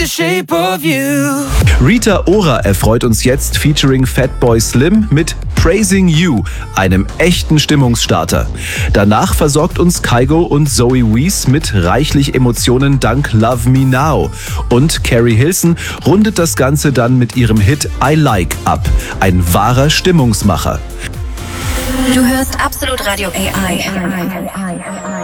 The shape of you. Rita Ora erfreut uns jetzt featuring Fatboy Slim mit Praising You, einem echten Stimmungsstarter. Danach versorgt uns Kygo und Zoe Wees mit reichlich Emotionen dank Love Me Now. Und Carrie Hilson rundet das Ganze dann mit ihrem Hit I Like ab. Ein wahrer Stimmungsmacher. Du hörst Absolut Radio AI.